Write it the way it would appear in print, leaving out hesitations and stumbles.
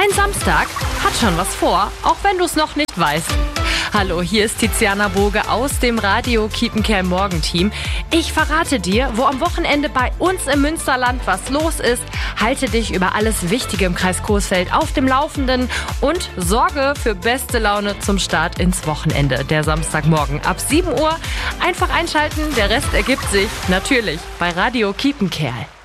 Dein Samstag hat schon was vor, auch wenn du es noch nicht weißt. Hallo, hier ist Tiziana Boge aus dem Radio Kiepenkerl Morgenteam. Ich verrate dir, wo am Wochenende bei uns im Münsterland was los ist, halte dich über alles Wichtige im Kreis Coesfeld auf dem Laufenden und sorge für beste Laune zum Start ins Wochenende. Der Samstagmorgen ab 7 Uhr. Einfach einschalten, der Rest ergibt sich natürlich bei Radio Kiepenkerl.